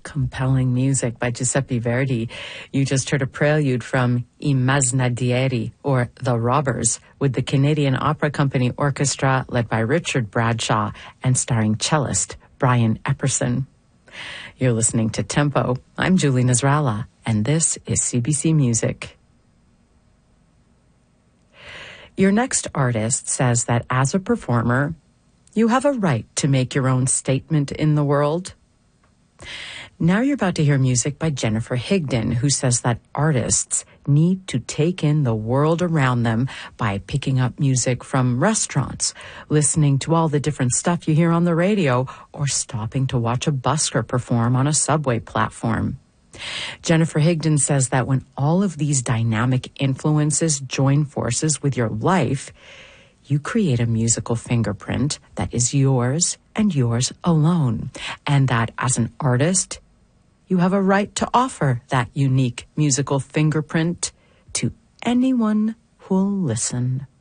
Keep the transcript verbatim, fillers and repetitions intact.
Compelling music by Giuseppe Verdi. You just heard a prelude from I Masnadieri, or The Robbers, with the Canadian Opera Company Orchestra led by Richard Bradshaw and starring cellist Brian Epperson. You're listening to Tempo. I'm Julie Nasrallah, and this is C B C Music. Your next artist says that as a performer, you have a right to make your own statement in the world. Now you're about to hear music by Jennifer Higdon, who says that artists need to take in the world around them by picking up music from restaurants, listening to all the different stuff you hear on the radio, or stopping to watch a busker perform on a subway platform. Jennifer Higdon says that when all of these dynamic influences join forces with your life, you create a musical fingerprint that is yours and yours alone, and that as an artist, you have a right to offer that unique musical fingerprint to anyone who'll listen.